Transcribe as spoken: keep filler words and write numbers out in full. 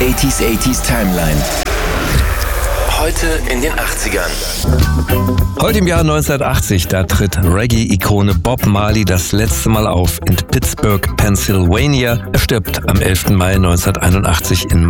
achtziger achtziger Timeline. Heute in den achtzigern. Heute im Jahr neunzehnhundertachtzig, da tritt Reggae-Ikone Bob Marley das letzte Mal auf in Pittsburgh, Pennsylvania. Er stirbt am elften Mai neunzehnhunderteinundachtzig in